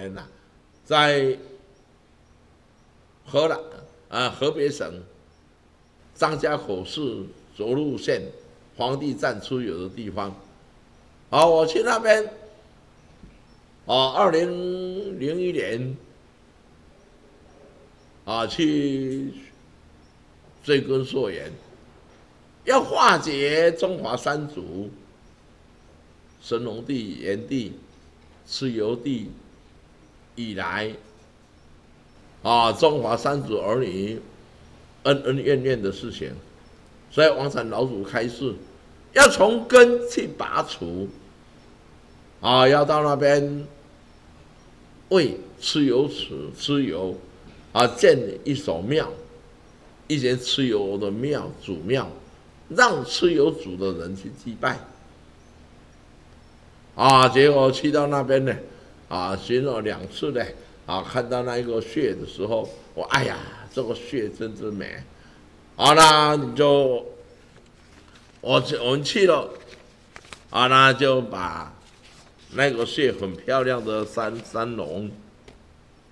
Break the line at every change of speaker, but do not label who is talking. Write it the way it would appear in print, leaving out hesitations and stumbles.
年呐、在河南河北省张家口市涿鹿县皇帝站出游的地方。我去那边，2001年去追根溯源，要化解中华三族神农帝、炎帝、蚩尤帝以来中华三族儿女恩恩怨怨的事情，所以王禅老祖开示，要从根去拔除要到那边为蚩尤建一所庙，一间蚩尤的庙祖庙，让蚩尤族的人去祭拜结果去到那边呢巡了2次呢看到那个穴的时候，哎呀，这个穴真之美那你就我们去了那就把那个穴很漂亮的三龙